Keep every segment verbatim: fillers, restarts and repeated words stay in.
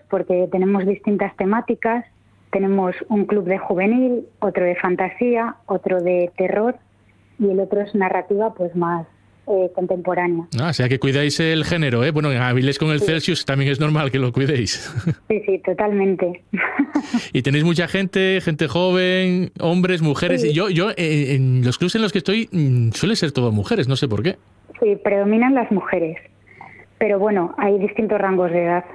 porque tenemos distintas temáticas. Tenemos un club de juvenil, otro de fantasía, otro de terror y el otro es narrativa pues más eh, contemporánea. Ah, o sea que cuidáis el género, ¿eh? Bueno, en Avilés con el Sí. Celsius también es normal que lo cuidéis. Sí, sí, totalmente. Y tenéis mucha gente, gente joven, hombres, mujeres. Sí. Y yo, yo eh, en los clubs en los que estoy mm, suele ser todo mujeres, no sé por qué. Sí, predominan las mujeres, pero bueno, hay distintos rangos de edad.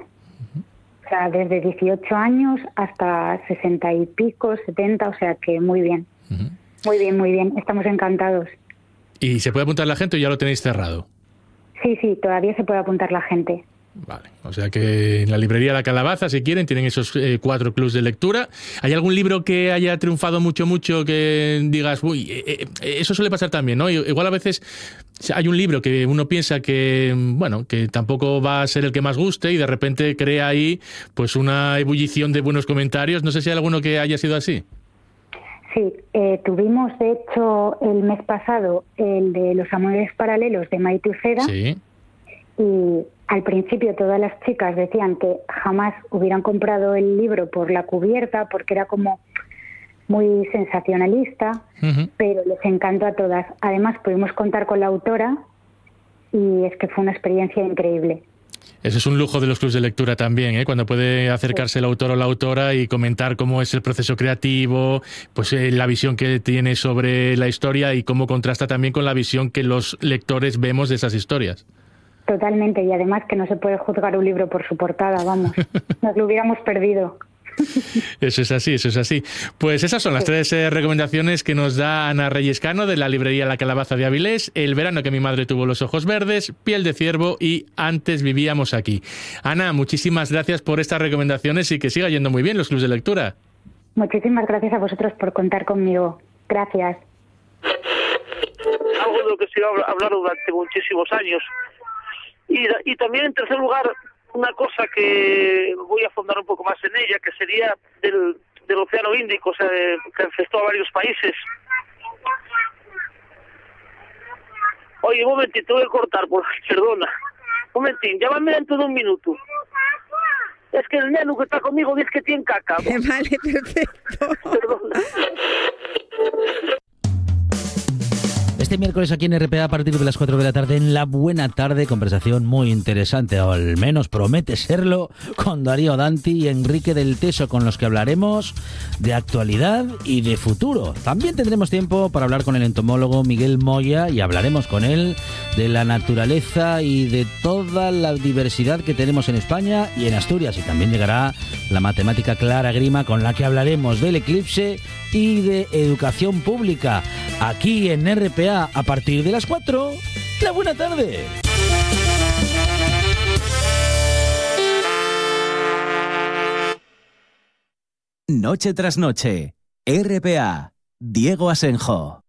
O sea, desde dieciocho años hasta sesenta y pico, setenta, o sea que muy bien. Uh-huh. Muy bien, muy bien. Estamos encantados. ¿Y se puede apuntar la gente o ya lo tenéis cerrado? Sí, sí, todavía se puede apuntar la gente. Vale, o sea que en la librería La Calabaza, si quieren, tienen esos eh, cuatro clubs de lectura. ¿Hay algún libro que haya triunfado mucho, mucho, que digas, uy, eh, eh, eso suele pasar también, ¿no? Igual a veces hay un libro que uno piensa que, bueno, que tampoco va a ser el que más guste y de repente crea ahí pues una ebullición de buenos comentarios. No sé si hay alguno que haya sido así. Sí, eh, tuvimos de hecho el mes pasado el de Los amores paralelos de Maite Uceda. Sí. Y al principio todas las chicas decían que jamás hubieran comprado el libro por la cubierta porque era como muy sensacionalista, uh-huh. pero les encantó a todas. Además pudimos contar con la autora y es que fue una experiencia increíble. Eso es un lujo de los clubs de lectura también, ¿eh? Cuando puede acercarse sí. el autor o la autora y comentar cómo es el proceso creativo, pues eh, la visión que tiene sobre la historia y cómo contrasta también con la visión que los lectores vemos de esas historias. Totalmente, y además que no se puede juzgar un libro por su portada, vamos, nos lo hubiéramos perdido. Eso es así, eso es así. Pues esas son las sí. tres eh, recomendaciones que nos da Ana Reyescano de la librería La Calabaza de Avilés: El verano que mi madre tuvo los ojos verdes, Piel de ciervo y Antes vivíamos aquí. Ana, muchísimas gracias por estas recomendaciones y que siga yendo muy bien los clubs de lectura. Muchísimas gracias a vosotros por contar conmigo. Gracias. Algo de lo que se iba a hablar durante muchísimos años. Y, y también, en tercer lugar, una cosa que voy a fondar un poco más en ella, que sería del, del Océano Índico, o sea, de, que afectó a varios países. Oye, un momentito, voy a cortar, por perdona. Un momentín, llámame dentro de un minuto. Es que el neno que está conmigo dice que tiene caca. Vale, perfecto. Perdona. Este miércoles aquí en R P A a partir de las cuatro de la tarde en La Buena Tarde, conversación muy interesante, o al menos promete serlo, con Darío Danti y Enrique del Teso, con los que hablaremos de actualidad y de futuro. También tendremos tiempo para hablar con el entomólogo Miguel Moya y hablaremos con él de la naturaleza y de toda la diversidad que tenemos en España y en Asturias. Y también llegará la matemática Clara Grima, con la que hablaremos del eclipse y de educación pública, aquí en R P A a partir de las cuatro. La Buena Tarde. Noche tras noche, R P A, Diego Asenjo.